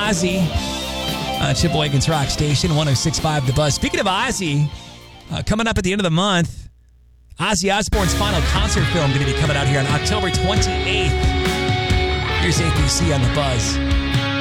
Ozzy. Chip Wiggins Rock Station, 106.5 The Buzz. Speaking of Ozzy, coming up at the end of the month, Ozzy Osbourne's final concert film going to be coming out here on October 28th. Here's APC on The Buzz.